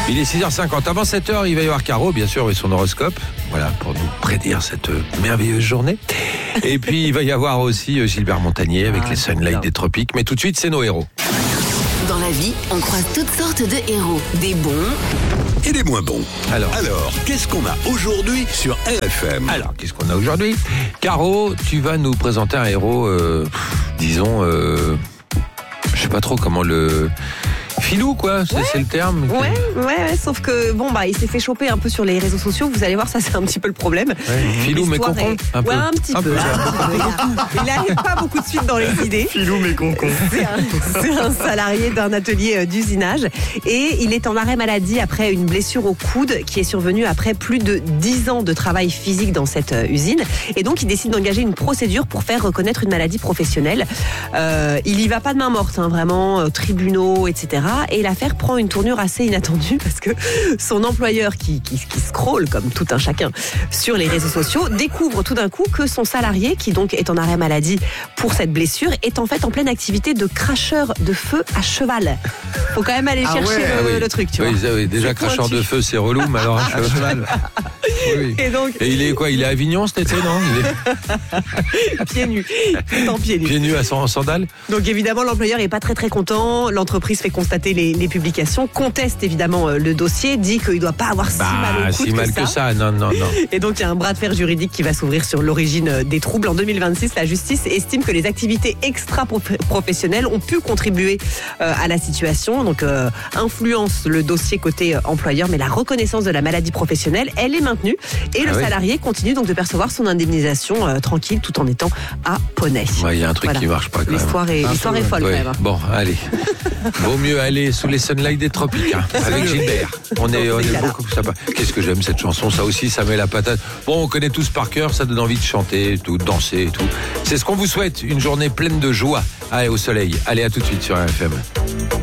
Il est 6h50. Avant 7h, il va y avoir Caro, bien sûr, avec son horoscope. Voilà, pour nous prédire cette merveilleuse journée. Et puis, il va y avoir aussi Gilbert Montagnier avec les Sunlight des Tropiques. Mais tout de suite, c'est nos héros. Dans la vie, on croise toutes sortes de héros. Des bons et des moins bons. Alors, qu'est-ce qu'on a aujourd'hui sur RFM ? Alors, qu'est-ce qu'on a aujourd'hui ? Caro, tu vas nous présenter un héros, disons, je sais pas trop comment le... Filou, quoi, c'est le terme. Ouais, sauf que, il s'est fait choper un peu sur les réseaux sociaux. Vous allez voir, ça, c'est un petit peu le problème. Ouais. Filou, mais concon, un peu. Ouais, un petit peu. Il n'avait pas beaucoup de suite dans les idées. Filou, mais concon. C'est un salarié d'un atelier d'usinage. Et il est en arrêt maladie après une blessure au coude qui est survenue après plus de 10 ans de travail physique dans cette usine. Et donc, il décide d'engager une procédure pour faire reconnaître une maladie professionnelle. Il y va pas de main morte, vraiment, tribunaux, etc. Et l'affaire prend une tournure assez inattendue parce que son employeur qui scrolle comme tout un chacun sur les réseaux sociaux découvre tout d'un coup que son salarié, qui donc est en arrêt maladie pour cette blessure, est en fait en pleine activité de cracheur de feu à cheval. Faut quand même aller chercher le truc, tu vois. Oui, déjà cracheur de feu c'est relou, mais alors à cheval. Oui. Et il est quoi ? Il est à Avignon cet été, non ? Pieds nus. Pieds nus en sandales. Donc évidemment l'employeur est pas très content. L'entreprise fait constater les publications, conteste évidemment le dossier, dit qu'il ne doit pas avoir si mal au coude si mal que ça. Non. Et donc il y a un bras de fer juridique qui va s'ouvrir sur l'origine des troubles. En 2026, la justice estime que les activités extra-professionnelles ont pu contribuer à la situation, donc influence le dossier côté employeur, mais la reconnaissance de la maladie professionnelle, elle est maintenue et le salarié continue donc de percevoir son indemnisation tranquille tout en étant à poney. Il y a un truc qui marche pas quand même. L'histoire est folle quand même. Bon, allez. Vaut mieux aller sous les Sunlight des Tropiques, avec Gilbert. On est beaucoup sympa. Qu'est-ce que j'aime cette chanson, ça aussi, ça met la patate. Bon, on connaît tous par cœur, ça donne envie de chanter, tout, danser et tout. C'est ce qu'on vous souhaite, une journée pleine de joie au soleil. Allez, à tout de suite sur RFM.